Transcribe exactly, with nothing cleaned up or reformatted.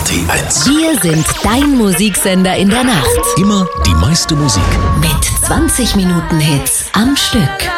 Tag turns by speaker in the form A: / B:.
A: T eins.
B: Wir sind dein Musiksender in der Nacht.
A: Immer die meiste Musik.
B: Mit zwanzig Minuten Hits am Stück.